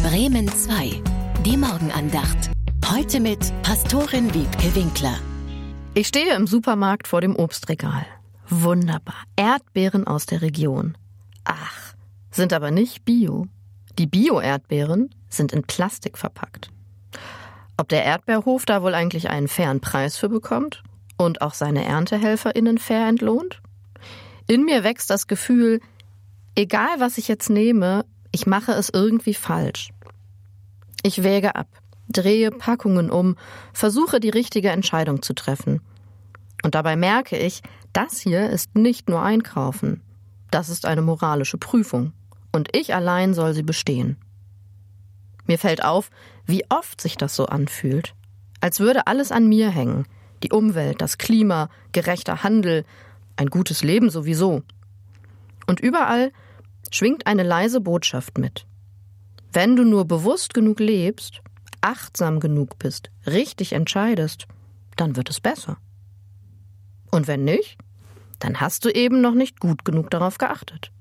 Bremen 2, die Morgenandacht. Heute mit Pastorin Wiebke Winkler. Ich stehe im Supermarkt vor dem Obstregal. Wunderbar, Erdbeeren aus der Region. Ach, sind aber nicht Bio. Die Bio-Erdbeeren sind in Plastik verpackt. Ob der Erdbeerhof da wohl eigentlich einen fairen Preis für bekommt und auch seine ErntehelferInnen fair entlohnt? In mir wächst das Gefühl, egal was ich jetzt nehme, ich mache es irgendwie falsch. Ich wäge ab, drehe Packungen um, versuche die richtige Entscheidung zu treffen. Und dabei merke ich, das hier ist nicht nur Einkaufen. Das ist eine moralische Prüfung. Und ich allein soll sie bestehen. Mir fällt auf, wie oft sich das so anfühlt. Als würde alles an mir hängen. Die Umwelt, das Klima, gerechter Handel, ein gutes Leben sowieso. Und überall schwingt eine leise Botschaft mit. Wenn du nur bewusst genug lebst, achtsam genug bist, richtig entscheidest, dann wird es besser. Und wenn nicht, dann hast du eben noch nicht gut genug darauf geachtet.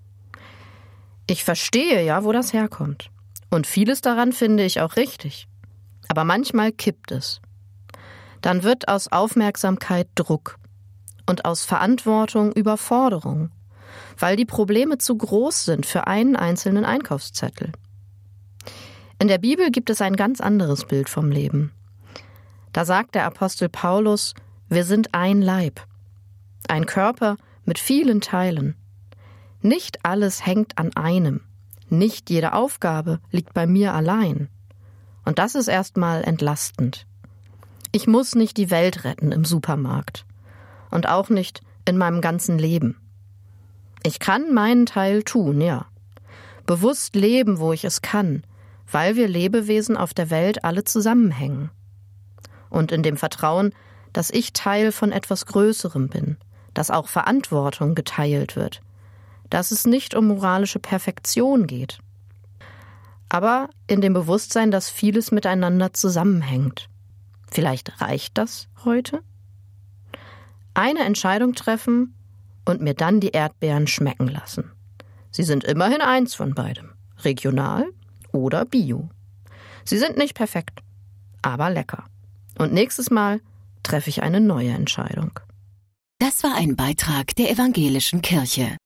Ich verstehe ja, wo das herkommt. Und vieles daran finde ich auch richtig. Aber manchmal kippt es. Dann wird aus Aufmerksamkeit Druck und aus Verantwortung Überforderung, weil die Probleme zu groß sind für einen einzelnen Einkaufszettel. In der Bibel gibt es ein ganz anderes Bild vom Leben. Da sagt der Apostel Paulus, wir sind ein Leib, ein Körper mit vielen Teilen. Nicht alles hängt an einem, nicht jede Aufgabe liegt bei mir allein. Und das ist erstmal entlastend. Ich muss nicht die Welt retten im Supermarkt und auch nicht in meinem ganzen Leben. Ich kann meinen Teil tun, ja. Bewusst leben, wo ich es kann, weil wir Lebewesen auf der Welt alle zusammenhängen. Und in dem Vertrauen, dass ich Teil von etwas Größerem bin, dass auch Verantwortung geteilt wird, dass es nicht um moralische Perfektion geht. Aber in dem Bewusstsein, dass vieles miteinander zusammenhängt. Vielleicht reicht das heute? Eine Entscheidung treffen und mir dann die Erdbeeren schmecken lassen. Sie sind immerhin eins von beidem, regional oder bio. Sie sind nicht perfekt, aber lecker. Und nächstes Mal treffe ich eine neue Entscheidung. Das war ein Beitrag der Evangelischen Kirche.